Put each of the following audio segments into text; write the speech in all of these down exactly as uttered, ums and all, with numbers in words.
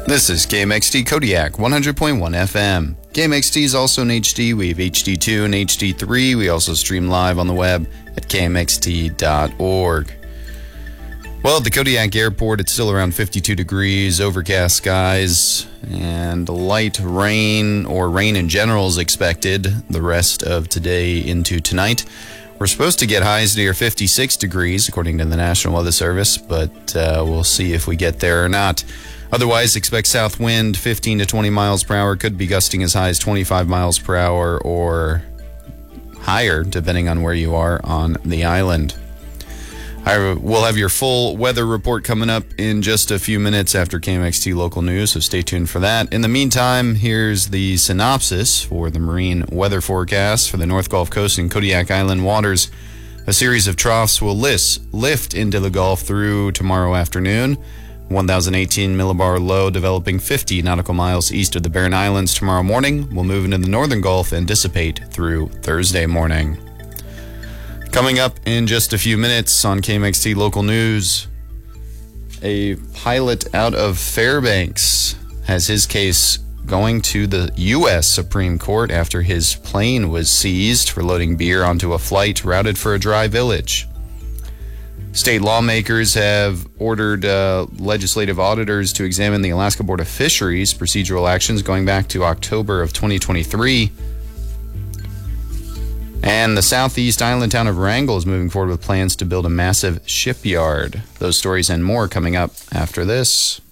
This is K M X T Kodiak, one hundred point one F M. K M X T is also in H D. We have H D two and H D three. We also stream live on the web at K M X T dot org. Well, at the Kodiak Airport, it's still around fifty-two degrees, overcast skies, and light rain, or rain in general, is expected the rest of today into tonight. We're supposed to get highs near fifty-six degrees, according to the National Weather Service, but uh, we'll see if we get there or not. Otherwise, expect south wind fifteen to twenty miles per hour, could be gusting as high as twenty-five miles per hour or higher, depending on where you are on the island. I will have your full weather report coming up in just a few minutes after K M X T Local News, so stay tuned for that. In the meantime, here's the synopsis for the marine weather forecast for the North Gulf Coast and Kodiak Island waters. A series of troughs will list, lift into the Gulf through tomorrow afternoon. one thousand eighteen millibar low developing fifty nautical miles east of the Barren Islands tomorrow morning will move into the northern Gulf and dissipate through Thursday morning. Coming up in just a few minutes on K M X T Local News, a pilot out of Fairbanks has his case going to the U S Supreme Court after his plane was seized for loading beer onto a flight routed for a dry village. State lawmakers have ordered uh, legislative auditors to examine the Alaska Board of Fisheries procedural actions going back to October of twenty twenty-three. And the southeast island town of Wrangell is moving forward with plans to build a massive shipyard. Those stories and more coming up after this.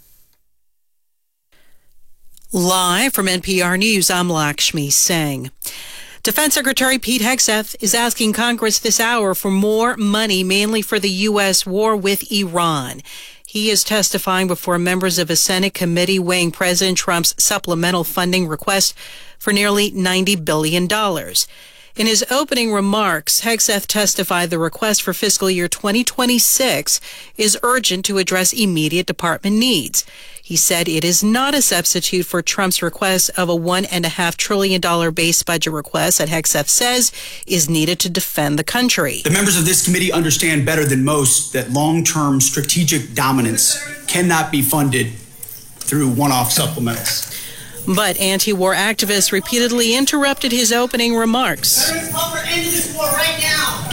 Live from N P R News, I'm Lakshmi Singh. Defense Secretary Pete Hegseth is asking Congress this hour for more money, mainly for the U S war with Iran. He is testifying before members of a Senate committee weighing President Trump's supplemental funding request for nearly ninety billion dollars. In his opening remarks, Hegseth testified the request for fiscal year twenty twenty-six is urgent to address immediate department needs. He said it is not a substitute for Trump's request of a one point five trillion dollars base budget request that Hegseth says is needed to defend the country. The members of this committee understand better than most that long-term strategic dominance cannot be funded through one-off supplementals. But anti-war activists repeatedly interrupted his opening remarks. Veterans, call for ending this war right now.